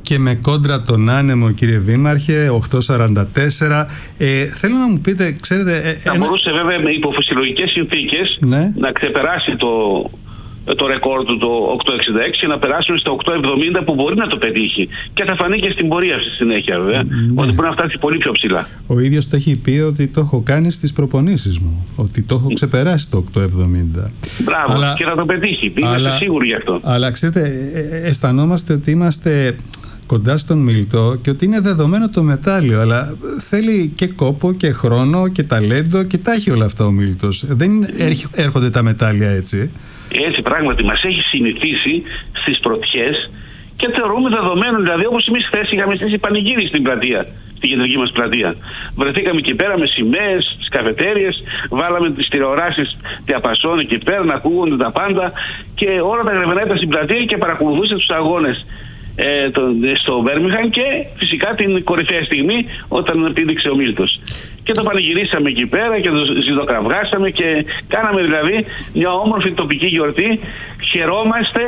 και με κόντρα τον άνεμο, κύριε Δήμαρχε, 8.44. Θέλω να μου πείτε, ξέρετε... Θα μπορούσε βέβαια με υποφυσιολογικές συνθήκες να ξεπεράσει το ρεκόρ του το 8.66 και να περάσουμε στο 8.70 που μπορεί να το πετύχει. Και θα φανεί και στην πορεία στη συνέχεια βέβαια, ότι μπορεί να φτάσει πολύ πιο ψηλά. Ο ίδιος το έχει πει ότι το έχω κάνει στις προπονήσεις μου, ότι το έχω ξεπεράσει το 8.70. Μπράβο, και θα το πετύχει. Είμαστε σίγουροι γι' αυτό. Αλλά ξέρετε, αισθανόμαστε ότι είμαστε κοντά στον Μίλτο και ότι είναι δεδομένο το μετάλλιο, αλλά θέλει και κόπο και χρόνο και ταλέντο και τα έχει όλα αυτά ο Μίλτος. Δεν έρχονται τα μετάλλια έτσι. Έτσι πράγματι μας έχει συνηθίσει στις πρωτιές και θεωρούμε δεδομένο, δηλαδή όπως εμείς χθες είχαμε στήσει πανηγύρι στην πλατεία, στη κεντρική μας πλατεία. Βρεθήκαμε εκεί πέρα με σημαίες, στις καφετέριες, βάλαμε τις τηλεοράσεις διαπασών εκεί πέρα να ακούγονται τα πάντα και όλα τα γρεβενά ήταν στην πλατεία και παρακολουθούσε τους αγώνες στο Μπέρμιγχαμ και φυσικά την κορυφαία στιγμή όταν πήδηξε ο Μίλτος. Και το πανηγυρίσαμε εκεί πέρα και το ζητοκραυγάσαμε και κάναμε δηλαδή μια όμορφη τοπική γιορτή. Χαιρόμαστε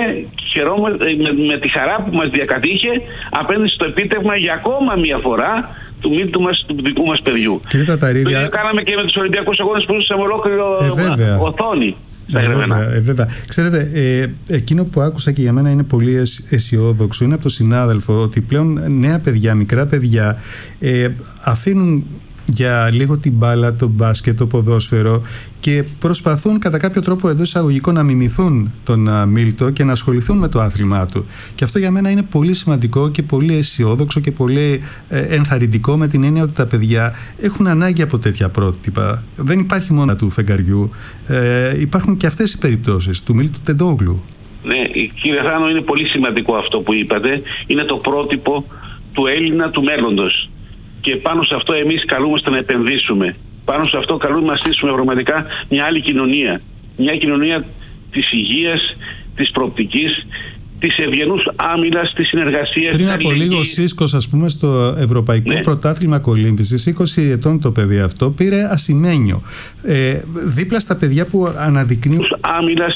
με τη χαρά που μας διακατήχε απέναντι στο επίτευγμα για ακόμα μια φορά του Μίλτου μας, του δικού μας παιδιού. Κύριε Ταταρίδη, το κάναμε και με τους Ολυμπιακούς Αγώνες που ζούσαμε ολόκληρο οθόνη. Βέβαια. Ξέρετε, εκείνο που άκουσα και για μένα είναι πολύ αισιόδοξο είναι από τον συνάδελφο ότι πλέον νέα παιδιά, μικρά παιδιά αφήνουν για λίγο την μπάλα, το μπάσκετ, το ποδόσφαιρο και προσπαθούν κατά κάποιο τρόπο εντός εισαγωγικών να μιμηθούν τον Μίλτο και να ασχοληθούν με το άθλημά του. Και αυτό για μένα είναι πολύ σημαντικό και πολύ αισιόδοξο και πολύ ενθαρρυντικό με την έννοια ότι τα παιδιά έχουν ανάγκη από τέτοια πρότυπα. Δεν υπάρχει μόνο του φεγγαριού. Υπάρχουν και αυτές οι περιπτώσεις του Μίλτου Τεντόγλου. Ναι, κύριε Θάνο, είναι πολύ σημαντικό αυτό που είπατε. Είναι το πρότυπο του Έλληνα του μέλλοντος. Και πάνω σε αυτό εμείς καλούμαστε να επενδύσουμε. Πάνω σε αυτό καλούμε να στήσουμε πραγματικά μια άλλη κοινωνία. Μια κοινωνία της υγείας, της προοπτικής, της ευγενούς άμυλας, της συνεργασίας. Πριν από λίγο ο Σίσκος, ας πούμε, στο Ευρωπαϊκό Πρωτάθλημα Κολύμβησης, 20 ετών το παιδί αυτό, πήρε ασημένιο. Δίπλα στα παιδιά που αναδεικνύουν... άμυλας,